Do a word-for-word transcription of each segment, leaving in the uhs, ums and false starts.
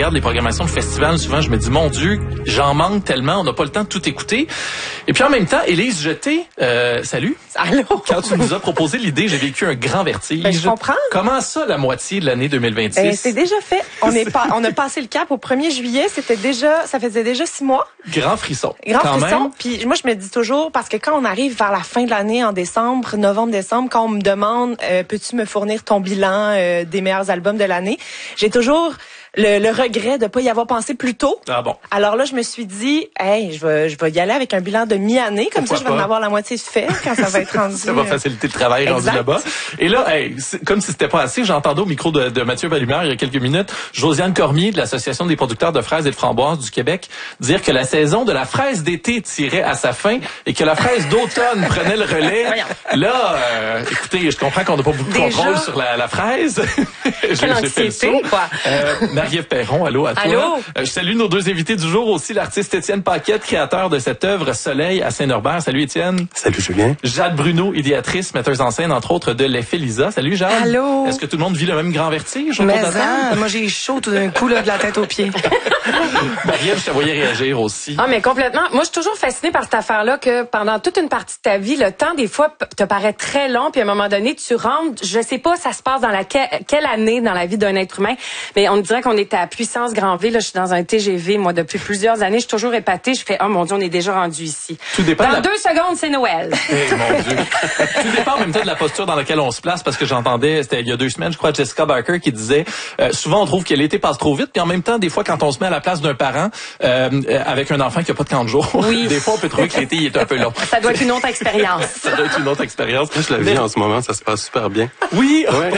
regarde les programmations de festivals, souvent je me dis, mon Dieu, j'en manque tellement, on n'a pas le temps de tout écouter. Et puis en même temps, Élise Jeté, euh, salut. Allô. Quand tu nous as proposé l'idée, j'ai vécu un grand vertige. Ben, je comprends. Comment ça, la moitié de l'année deux mille vingt-six? Ben, c'est déjà fait. On est pas, on a passé le cap au premier juillet. C'était déjà, ça faisait déjà six mois. Grand frisson. Grand quand frisson. Même. Puis moi, je me dis toujours, parce que quand on arrive vers la fin de l'année, en décembre, novembre, décembre, quand on me demande, euh, peux-tu me fournir ton bilan euh, des meilleurs albums de l'année, j'ai toujours le, le regret de pas y avoir pensé plus tôt. Ah bon. Alors là, je me suis dit, hey, je vais, je vais y aller avec un bilan de mi-année, comme Pourquoi ça, je vais pas? en avoir la moitié fait quand ça va être rendu. Ça va faciliter le travail rendu là-bas. Et là, hey, comme si c'était pas assez, j'entendais au micro de, de Mathieu Valumière il y a quelques minutes, Josiane Cormier de l'Association des producteurs de fraises et de framboises du Québec dire que la saison de la fraise d'été tirait à sa fin et que la fraise d'automne prenait le relais. Là, euh, écoutez, je comprends qu'on n'a pas beaucoup de Déjà? contrôle sur la, la fraise. Quelle anxiété, quoi. Euh, Marie-Ève Perron, allô à toi. Allô? Euh, je salue nos deux invités du jour aussi, l'artiste Étienne Paquette, créateur de cette œuvre Soleil à Saint-Norbert. Salut Étienne. Salut Julien. Jade Bruno, idéatrice, metteuse en scène, entre autres, de l'effet Lisa. Salut Jade. Allô. Est-ce que tout le monde vit le même grand vertige? Mais hein, moi j'ai chaud tout d'un coup là, de la tête aux pieds. Marie-Ève, je te voyais réagir aussi. Ah, mais complètement. Moi, je suis toujours fascinée par cette affaire-là que pendant toute une partie de ta vie, le temps, des fois, te paraît très long, puis à un moment donné, tu rentres, je sais pas, ça se passe dans la que, quelle année dans la vie d'un être humain, mais on dirait qu'on est à puissance grand V. Là, je suis dans un T G V, moi, depuis plusieurs années. Je suis toujours épatée. Je fais, oh mon Dieu, on est déjà rendu ici. Tout dépend Dans de la... deux secondes, c'est Noël. Eh, mon Dieu. Tout dépend en même temps de la posture dans laquelle on se place, parce que j'entendais, c'était il y a deux semaines, je crois, Jessica Barker qui disait, euh, souvent on trouve que l'été passe trop vite, puis en même temps, des fois, quand on se met à la place d'un parent euh, avec un enfant qui a pas de camp de jour, oui. des fois on peut trouver que l'été il est un peu long. Ça doit être une autre expérience. Ça doit être une autre expérience. Moi, je la vis Mais... en ce moment, ça se passe super bien. Oui. Ouais.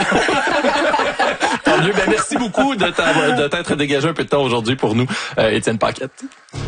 Tant mieux. Ben, merci beaucoup de, de t'être dégagé un peu de temps aujourd'hui pour nous, euh, Étienne Paquette.